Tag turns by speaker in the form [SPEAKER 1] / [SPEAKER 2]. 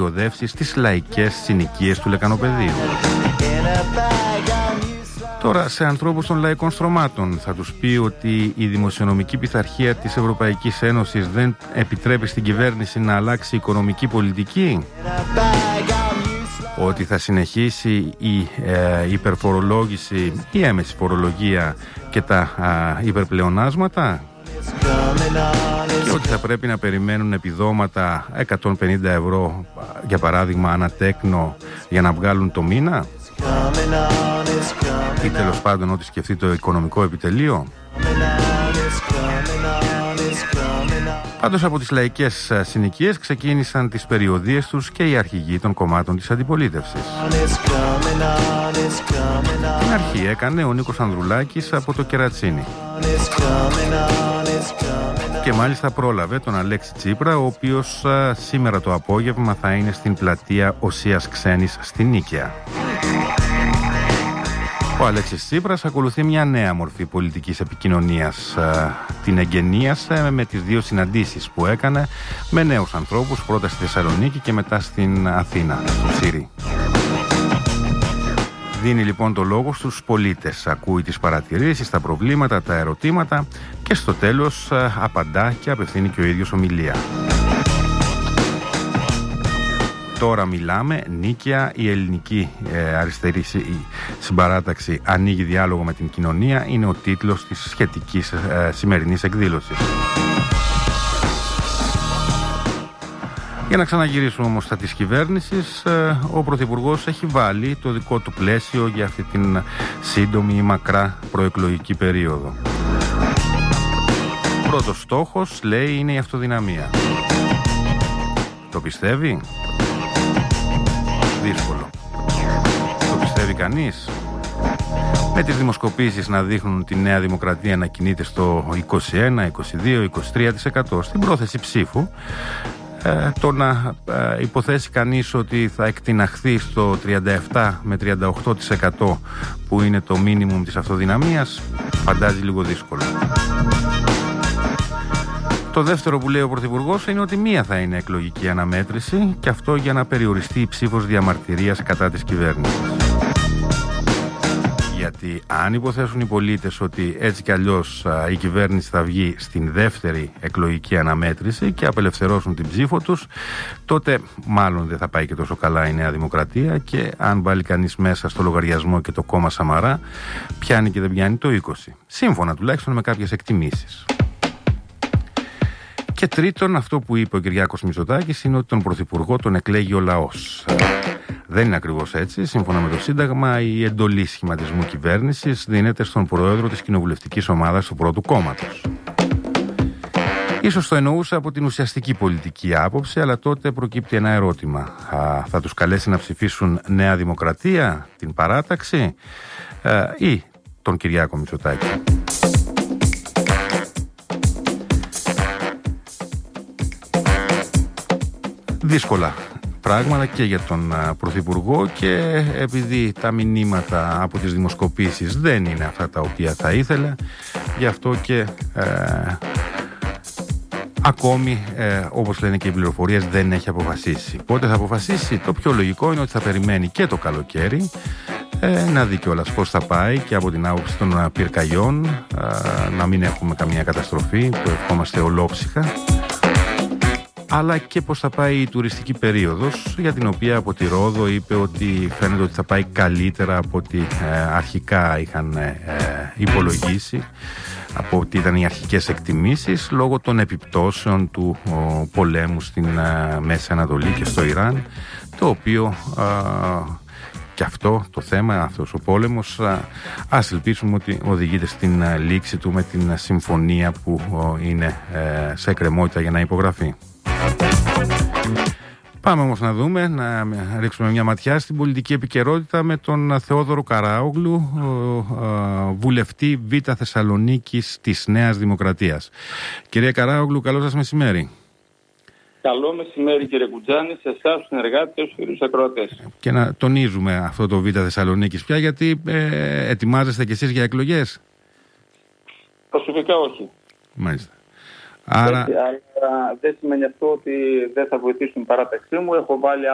[SPEAKER 1] περιοδεύσει στις λαϊκές συνοικίες του Λεκανοπεδίου. Τώρα, σε ανθρώπους των λαϊκών στρωμάτων θα τους πει ότι η δημοσιονομική πειθαρχία της Ευρωπαϊκής Ένωσης δεν επιτρέπει στην κυβέρνηση να αλλάξει οικονομική πολιτική, ότι θα συνεχίσει η υπερφορολόγηση, η έμεση φορολογία και τα υπερπλεονάσματα, και ότι θα πρέπει να περιμένουν επιδόματα 150 ευρώ για παράδειγμα ανατέκνο για να βγάλουν το μήνα, ή τέλος πάντων ό,τι σκεφτεί το οικονομικό επιτελείο. Πάντως από τις λαϊκές συνοικίες ξεκίνησαν τις περιοδίες τους και οι αρχηγοί των κομμάτων της αντιπολίτευσης. Την αρχή έκανε ο Νίκος Ανδρουλάκης από το Κερατσίνι. Και μάλιστα πρόλαβε τον Αλέξη Τσίπρα, ο οποίος σήμερα το απόγευμα θα είναι στην πλατεία Οσίας Ξένης στην Νίκαια. Ο Αλέξης Τσίπρας ακολουθεί μια νέα μορφή πολιτικής επικοινωνίας. Την εγκαινίασε με τις δύο συναντήσεις που έκανε με νέους ανθρώπους, πρώτα στη Θεσσαλονίκη και μετά στην Αθήνα, στο Σύρι. Δίνει λοιπόν το λόγο στους πολίτες, ακούει τις παρατηρήσεις, τα προβλήματα, τα ερωτήματα και στο τέλος απαντά και απευθύνει και ο ίδιος ομιλία. Τώρα μιλάμε, Νίκαια, η ελληνική αριστερή συμπαράταξη ανοίγει διάλογο με την κοινωνία, είναι ο τίτλος της σχετικής σημερινής εκδήλωσης. Για να ξαναγυρίσουμε όμως στα της κυβέρνησης, ο Πρωθυπουργός έχει βάλει το δικό του πλαίσιο για αυτή την σύντομη ή μακρά προεκλογική περίοδο. Πρώτος στόχος, λέει, είναι η αυτοδυναμία. Το πιστεύει? Δύσκολο. Το πιστεύει κανείς? Με τις δημοσκοπήσεις να δείχνουν τη Νέα Δημοκρατία να κινείται στο 21, 22, 23% στην πρόθεση ψήφου, το να υποθέσει κανείς ότι θα εκτιναχθεί στο 37 με 38% που είναι το μίνιμουμ της αυτοδυναμίας, φαντάζει λίγο δύσκολο. Το δεύτερο που λέει ο Πρωθυπουργός είναι ότι μία θα είναι εκλογική αναμέτρηση, και αυτό για να περιοριστεί η ψήφος διαμαρτυρίας κατά της κυβέρνησης. Γιατί αν υποθέσουν οι πολίτες ότι έτσι κι αλλιώς η κυβέρνηση θα βγει στην δεύτερη εκλογική αναμέτρηση και απελευθερώσουν την ψήφο τους, τότε μάλλον δεν θα πάει και τόσο καλά η Νέα Δημοκρατία, και αν βάλει κανείς μέσα στο λογαριασμό και το κόμμα Σαμαρά, πιάνει και δεν πιάνει το 20. Σύμφωνα τουλάχιστον με κάποιες εκτιμήσεις. Και τρίτον, αυτό που είπε ο Κυριάκος Μητσοτάκης είναι ότι τον Πρωθυπουργό τον εκλέγει ο λαός. Δεν είναι ακριβώς έτσι. Σύμφωνα με το Σύνταγμα, η εντολή σχηματισμού κυβέρνησης δίνεται στον Πρόεδρο της Κοινοβουλευτικής Ομάδας του Πρώτου Κόμματος. Ίσως το εννοούσε από την ουσιαστική πολιτική άποψη, αλλά τότε προκύπτει ένα ερώτημα. Θα τους καλέσει να ψηφίσουν Νέα Δημοκρατία, την παράταξη, ή τον Κυριάκο Μητσοτάκη? Δύσκολα πράγματα και για τον Πρωθυπουργό, και επειδή τα μηνύματα από τις δημοσκοπήσεις δεν είναι αυτά τα οποία θα ήθελε, γι' αυτό και ακόμη, όπως λένε και οι πληροφορίες, δεν έχει αποφασίσει. Πότε θα αποφασίσει? Το πιο λογικό είναι ότι θα περιμένει και το καλοκαίρι, να δει κιόλας πώς θα πάει και από την άποψη των πυρκαγιών, να μην έχουμε καμία καταστροφή, το ευχόμαστε ολόψυχα, αλλά και πώς θα πάει η τουριστική περίοδος, για την οποία από τη Ρόδο είπε ότι φαίνεται ότι θα πάει καλύτερα από ό,τι αρχικά είχαν υπολογίσει, από ό,τι ήταν οι αρχικές εκτιμήσεις, λόγω των επιπτώσεων του πολέμου στην Μέση Ανατολή και στο Ιράν, το οποίο και αυτό το θέμα, αυτός ο πόλεμος, ας ελπίσουμε ότι οδηγείται στην λήξη του με την συμφωνία που είναι σε εκκρεμότητα για να υπογραφεί. Πάμε όμως να δούμε, να ρίξουμε μια ματιά στην πολιτική επικαιρότητα με τον Θεόδωρο Καράογλου, βουλευτή Β' Θεσσαλονίκης της Νέας Δημοκρατίας. Κυρία Καράογλου, καλό σας μεσημέρι.
[SPEAKER 2] Καλό μεσημέρι, κύριε Κουτζάνη, σε εσάς τους συνεργάτες και στους φίλους ακροατές.
[SPEAKER 1] Και να τονίζουμε αυτό το Β' Θεσσαλονίκης πια, γιατί ετοιμάζεστε κι εσείς για εκλογές?
[SPEAKER 2] Προσωπικά όχι.
[SPEAKER 1] Μάλιστα. Άρα...
[SPEAKER 2] Αλλά δεν σημαίνει αυτό ότι δεν θα βοηθήσουν την παράταξή μου. Έχω βάλει